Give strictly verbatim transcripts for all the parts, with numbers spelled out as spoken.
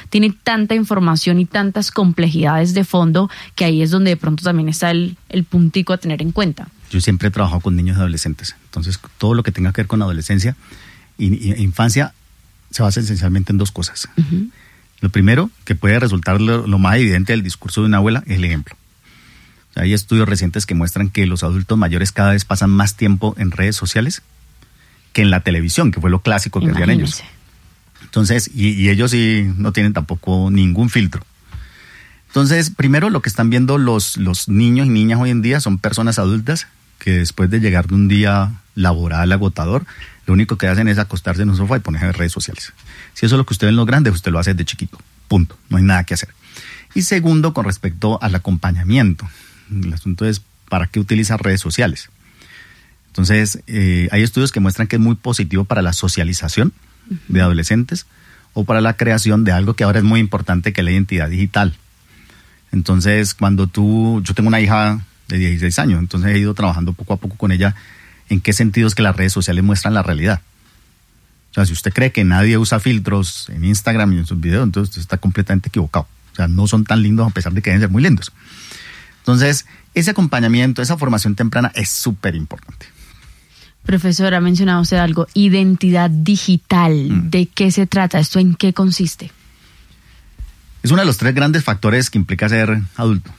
tiene tanta información y tantas complejidades de fondo que ahí es donde de pronto también está el, el puntico a tener en cuenta. Yo siempre he trabajado con niños y adolescentes, entonces todo lo que tenga que ver con adolescencia y, y infancia se basa esencialmente en dos cosas. Uh-huh. Lo primero, que puede resultar lo, lo más evidente del discurso de una abuela, es el ejemplo. O sea, hay estudios recientes que muestran que los adultos mayores cada vez pasan más tiempo en redes sociales que en la televisión, que fue lo clásico que hacían ellos. Entonces, y, y ellos sí no tienen tampoco ningún filtro. Entonces, primero lo que están viendo los, los niños y niñas hoy en día son personas adultas que después de llegar de un día laboral agotador, lo único que hacen es acostarse en un sofá y ponerse en redes sociales. Si eso es lo que usted ve en los grandes, usted lo hace desde chiquito. Punto. No hay nada que hacer. Y segundo, con respecto al acompañamiento. El asunto es, ¿para qué utilizar redes sociales? Entonces, eh, hay estudios que muestran que es muy positivo para la socialización de adolescentes o para la creación de algo que ahora es muy importante, que es la identidad digital. Entonces, cuando tú... Yo tengo una hija de dieciséis años, entonces he ido trabajando poco a poco con ella en qué sentido es que las redes sociales muestran la realidad. O sea, si usted cree que nadie usa filtros en Instagram y en sus videos, entonces usted está completamente equivocado. O sea, no son tan lindos a pesar de que deben ser muy lindos. Entonces, ese acompañamiento, esa formación temprana es súper importante. Profesor, ha mencionado usted algo, identidad digital. Mm. ¿De qué se trata? ¿Esto en qué consiste? Es uno de los tres grandes factores que implica ser adulto.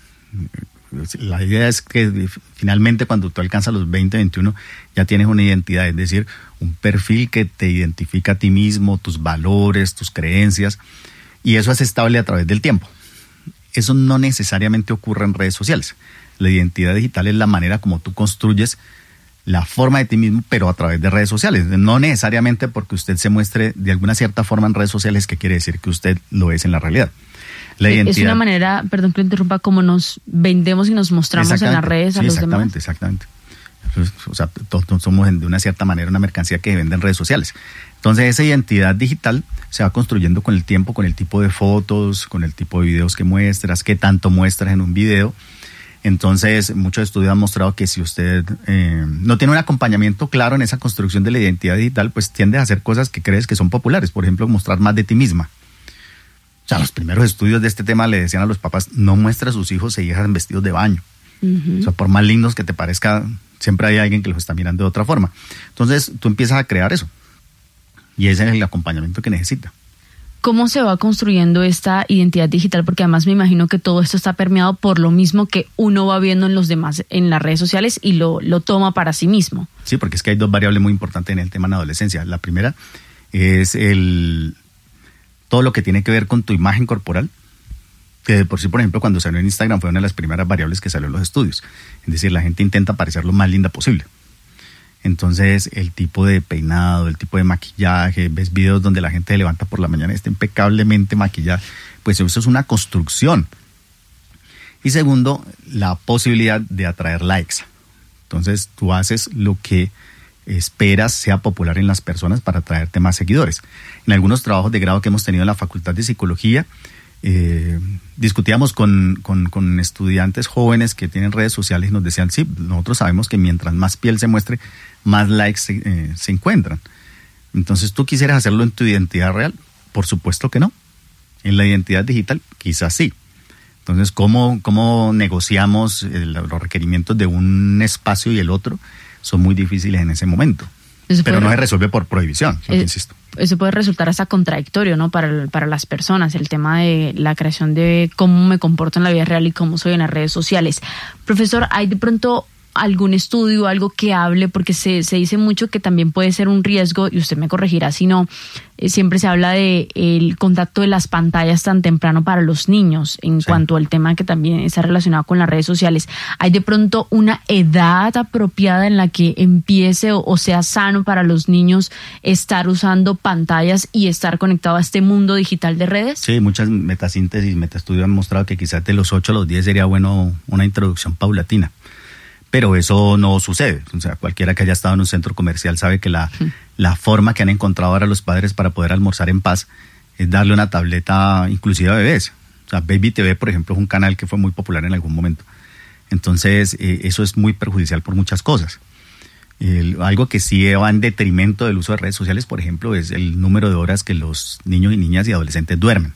La idea es que finalmente cuando tú alcanzas los veinte, veintiuno, ya tienes una identidad, es decir, un perfil que te identifica a ti mismo, tus valores, tus creencias, y eso es estable a través del tiempo. Eso no necesariamente ocurre en redes sociales. La identidad digital es la manera como tú construyes la forma de ti mismo, pero a través de redes sociales. No necesariamente porque usted se muestre de alguna cierta forma en redes sociales, que quiere decir que usted lo es en la realidad. La identidad, es una manera, perdón que lo interrumpa, como nos vendemos y nos mostramos en las redes a sí, los exactamente, demás. Exactamente, exactamente. O sea, todos somos de una cierta manera una mercancía que se vende en redes sociales. Entonces, esa identidad digital se va construyendo con el tiempo, con el tipo de fotos, con el tipo de videos que muestras, qué tanto muestras en un video. Entonces, muchos estudios han mostrado que si usted eh, no tiene un acompañamiento claro en esa construcción de la identidad digital, pues tiende a hacer cosas que crees que son populares. Por ejemplo, mostrar más de ti misma. O sea, los primeros estudios de este tema le decían a los papás, no muestre a sus hijos e hijas vestidos de baño. Uh-huh. O sea, por más lindos que te parezca, siempre hay alguien que los está mirando de otra forma. Entonces, tú empiezas a crear eso. Y ese es el acompañamiento que necesita. ¿Cómo se va construyendo esta identidad digital? Porque además me imagino que todo esto está permeado por lo mismo que uno va viendo en los demás, en las redes sociales, y lo, lo toma para sí mismo. Sí, porque es que hay dos variables muy importantes en el tema de la adolescencia. La primera es el... todo lo que tiene que ver con tu imagen corporal, que de por sí, por ejemplo, cuando salió en Instagram fue una de las primeras variables que salió en los estudios. Es decir, la gente intenta parecer lo más linda posible. Entonces, el tipo de peinado, el tipo de maquillaje, ves videos donde la gente se levanta por la mañana y está impecablemente maquillada, pues eso es una construcción. Y segundo, la posibilidad de atraer likes. Entonces, tú haces lo que esperas sea popular en las personas para atraerte más seguidores. En algunos trabajos de grado que hemos tenido en la Facultad de Psicología, eh, discutíamos con, con, con estudiantes jóvenes que tienen redes sociales y nos decían, sí, nosotros sabemos que mientras más piel se muestre, más likes se, eh, se encuentran. Entonces, ¿tú quisieras hacerlo en tu identidad real? Por supuesto que no. En la identidad digital, quizás sí. Entonces, ¿cómo, cómo negociamos el, los requerimientos de un espacio y el otro? Son muy difíciles en ese momento. Eso pero no se resuelve por prohibición, eh, insisto. Eso puede resultar hasta contradictorio, ¿no? Para, para las personas, el tema de la creación de cómo me comporto en la vida real y cómo soy en las redes sociales. Profesor, ¿hay de pronto algún estudio, algo que hable? Porque se, se dice mucho que también puede ser un riesgo, y usted me corregirá si no, eh, siempre se habla de el contacto de las pantallas tan temprano para los niños, en sí. cuanto al tema que también está relacionado con las redes sociales. ¿Hay de pronto una edad apropiada en la que empiece o, o sea sano para los niños estar usando pantallas y estar conectado a este mundo digital de redes? Sí, muchas metasíntesis, metaestudios han mostrado que quizás de los ocho a los diez sería bueno una introducción paulatina. Pero eso no sucede. O sea, cualquiera que haya estado en un centro comercial sabe que la, sí. la forma que han encontrado ahora los padres para poder almorzar en paz es darle una tableta inclusive a bebés. O sea, Baby T V, por ejemplo, es un canal que fue muy popular en algún momento. Entonces, eh, eso es muy perjudicial por muchas cosas. El, algo que sí va en detrimento del uso de redes sociales, por ejemplo, es el número de horas que los niños y niñas y adolescentes duermen.